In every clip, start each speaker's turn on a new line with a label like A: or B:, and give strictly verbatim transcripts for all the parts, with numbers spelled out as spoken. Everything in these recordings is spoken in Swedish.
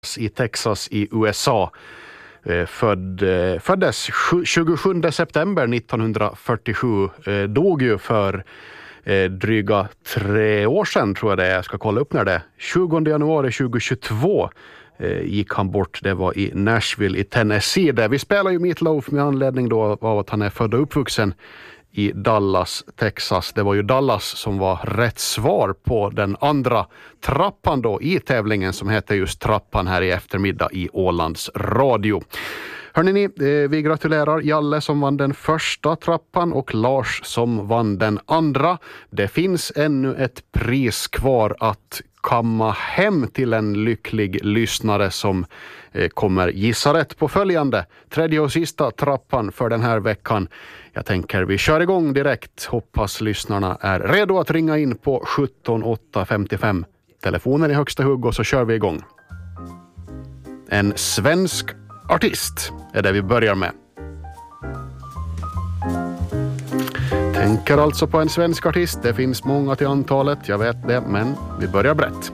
A: Dallas i Texas i U S A. Född, föddes tjugosjunde september nittonhundrafyrtiosju, dog ju för dryga tre år sedan tror jag det är. Jag ska kolla upp när det är. tjugonde januari tjugohundratjugotvå gick han bort. Det var i Nashville i Tennessee. Där vi spelar ju Meat Loaf med anledning då av att han är född och uppvuxen i Dallas, Texas. Det var ju Dallas som var rätt svar på den andra trappan då i tävlingen som heter just Trappan här i eftermiddag i Ålands Radio. Hörrni ni, vi gratulerar Jalle som vann den första trappan och Lars som vann den andra. Det finns ännu ett pris kvar att kamma hem till en lycklig lyssnare som kommer gissa rätt på följande. Tredje och sista trappan för den här veckan. Jag tänker vi kör igång direkt. Hoppas lyssnarna är redo att ringa in på sjutton åtta femtiofem. Telefonen i högsta hugg och så kör vi igång. En svensk artist är det vi börjar med. Tänker alltså på en svensk artist. Det finns många till antalet, jag vet det, men vi börjar brett.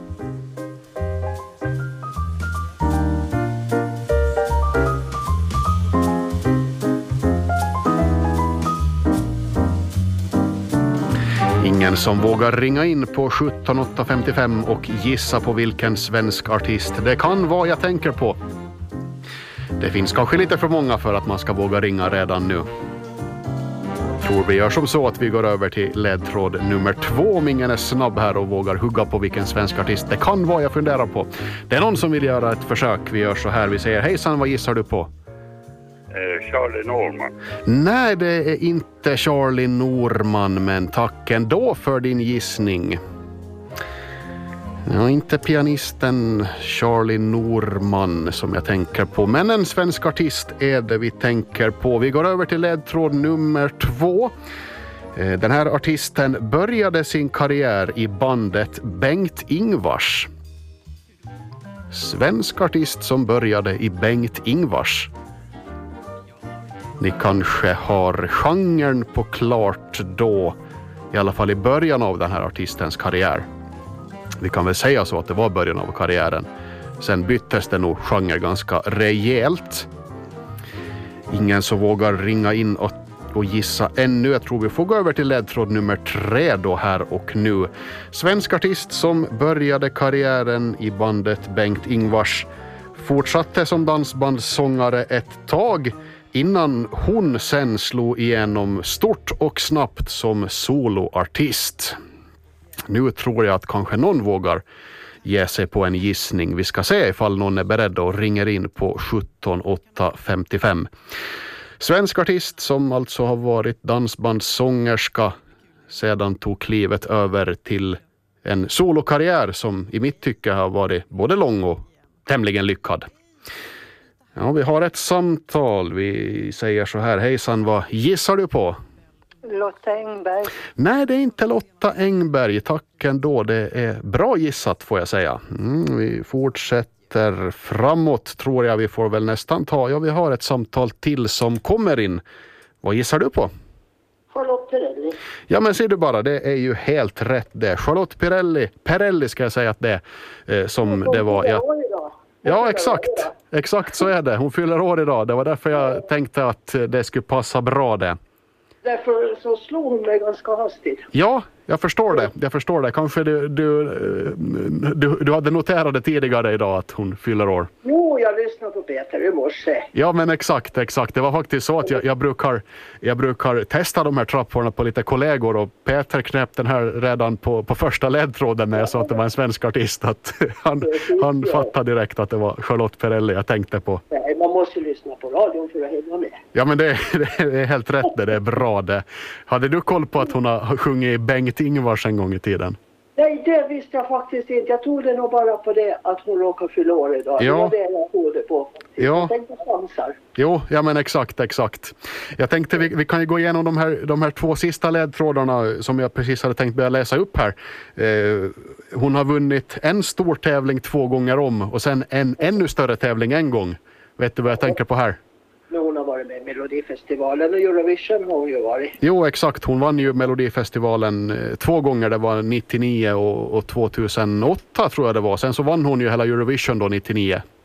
A: Ingen som vågar ringa in på sjutton åtta femtiofem och gissa på vilken svensk artist det kan vara jag tänker på. Det finns kanske lite för många för att man ska våga ringa redan nu. Tror vi gör som så att vi går över till ledtråd nummer två om ingen är snabb här och vågar hugga på vilken svensk artist det kan vara jag funderar på. Det är någon som vill göra ett försök. Vi gör så här, vi säger hejsan, vad gissar du på?
B: Charlie Norman.
A: Nej, det är inte Charlie Norman, men tack ändå för din gissning. Ja, inte pianisten Charlie Norman som jag tänker på, men en svensk artist är det vi tänker på. Vi går över till ledtråd nummer två. Den här artisten började sin karriär i bandet Bengt-Ingvars. Svensk artist som började i Bengt-Ingvars. Ni kanske har genren på klart då, i alla fall i början av den här artistens karriär. Vi kan väl säga så att det var början av karriären. Sen byttes det nog genre ganska rejält. Ingen som vågar ringa in och, och gissa ännu. Jag tror vi får gå över till ledtråd nummer tre då här och nu. Svensk artist som började karriären i bandet Bengt-Ingvars. Fortsatte som dansbandssångare ett tag innan hon sen slog igenom stort och snabbt som soloartist. Nu tror jag att kanske någon vågar ge sig på en gissning. Vi ska se ifall någon är beredd och ringer in på sjutton åtta femtiofem. Svensk artist som alltså har varit dansbandssångerska sedan tog klivet över till en solokarriär som i mitt tycke har varit både lång och tämligen lyckad. Ja, vi har ett samtal. Vi säger så här, hejsan, vad gissar du på?
C: Lotta Engberg.
A: Nej, det är inte Lotta Engberg. Tack ändå. Det är bra gissat får jag säga. Mm, vi fortsätter framåt tror jag vi får väl nästan ta. Ja, vi har ett samtal till som kommer in. Vad gissar du på?
C: Charlotte Perrelli.
A: Ja, men ser du bara, det är ju helt rätt det. Charlotte Perrelli, Perrelli ska jag säga att det eh, som det var. Jag... Ja, exakt. Exakt så är det. Hon fyller år idag. Det var därför jag tänkte att det skulle passa bra det.
C: Därför så slog hon mig ganska hastigt.
A: Ja, jag förstår det. Jag förstår det. Kanske du, du, du, du hade noterat det tidigare idag att hon fyller år.
C: Jo, jag lyssnade på Peter i morse.
A: Ja, men exakt, exakt. Det var faktiskt så att jag, jag, brukar, jag brukar testa de här trapporna på lite kollegor och Peter knäppte den här redan på, på första ledtråden när jag sa att det var en svensk artist. Att han, han fattade direkt att det var Charlotte Perrelli jag tänkte på.
C: Nej, man måste lyssna på radion för att hänga med.
A: Ja, men det, det är helt rätt det. Det är bra det. Hade du koll på att hon har sjungit i Bengt-Ingvars en gång i tiden?
C: Nej, det visste jag faktiskt inte. Jag tog det nog bara på det att hon råkar fylla år idag.
A: Ja.
C: Det var det jag tog det på.
A: Ja.
C: Jag tänkte chansar.
A: Jo, ja men exakt, exakt. Jag tänkte vi, vi kan ju gå igenom de här, de här två sista ledtrådarna som jag precis hade tänkt börja läsa upp här. Eh, hon har vunnit en stor tävling två gånger om och sen en ännu större tävling en gång. Vet du vad jag tänker på här?
C: Men hon har varit med i Melodifestivalen och Eurovision har hon ju varit.
A: Jo, exakt. Hon vann ju Melodifestivalen eh, två gånger. Det var nittionio och, och tvåtusenåtta tror jag det var. Sen så vann hon ju hela Eurovision då nittionio.